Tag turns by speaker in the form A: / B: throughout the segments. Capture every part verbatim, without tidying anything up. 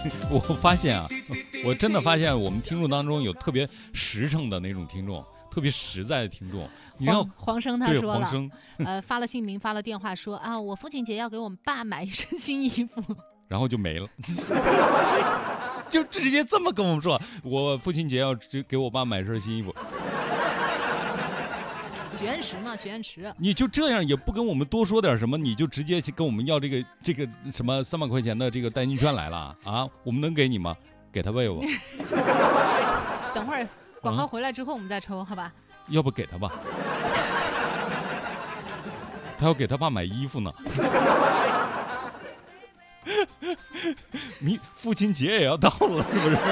A: 我发现啊，我真的发现我们听众当中有特别实诚的那种听众，特别实在的听众。你知道
B: 黄黄生他
A: 对
B: 说了，
A: 黄生，
B: 呃，发了姓名，发了电话说啊，我父亲节要给我们爸买一身新衣服，
A: 然后就没了，就直接这么跟我们说，我父亲节要只给我爸买身新衣服。
B: 许愿池嘛，许愿池。
A: 你就这样也不跟我们多说点什么，你就直接去跟我们要这个这个什么三百块钱的这个代金券来了啊？我们能给你吗？给他呗吧。
B: 等会儿广告回来之后我们再抽，好吧？
A: 要不给他吧？他要给他爸买衣服呢。你父亲节也要到了，是不是？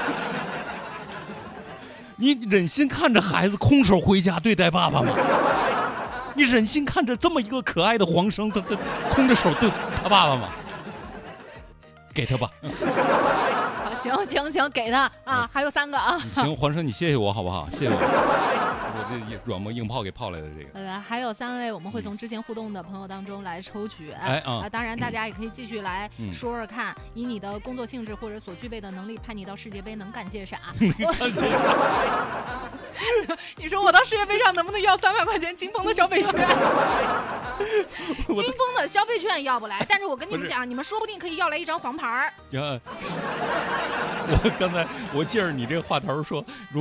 A: 你忍心看着孩子空手回家对待爸爸吗？你忍心看着这么一个可爱的黄生，他他空着手对他爸爸吗？给他吧。
B: 好，行行行，给他啊，还有三个啊。
A: 行，黄生，你谢谢我好不好？谢谢我，我这软磨硬泡给泡来的这个。
B: 呃，还有三位，我们会从之前互动的朋友当中来抽取。
A: 哎啊、
B: 呃，当然大家也可以继续来
A: 嗯
B: 说说看，以你的工作性质或者所具备的能力，派你到世界杯能干些啥？
A: 感谢啥？
B: 你说我到世界杯上能不能要三百块钱金峰的消费券？金峰的消费券要不来，但是我跟你们讲，你们说不定可以要来一张黄牌儿。
A: 呀，我刚才我借着你这个话头说，如